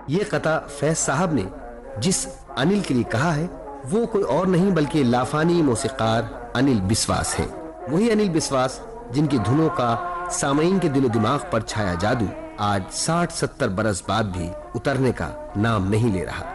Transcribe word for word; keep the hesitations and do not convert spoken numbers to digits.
ये कता फैज साहब ने जिस अनिल के लिए कहा है वो कोई और नहीं बल्कि लाफानी मौसीकार अनिल बिस्वास है। वही अनिल बिस्वास जिनकी धुनों का सामईन के दिलो दिमाग पर छाया जादू आज साठ सत्तर बरस बाद भी उतरने का नाम नहीं ले रहा।